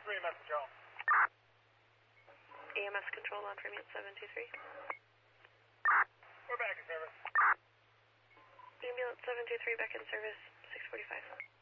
723, message home. EMS control on Fremont 723. We're back in service. Ambulance 723 back in service, 645.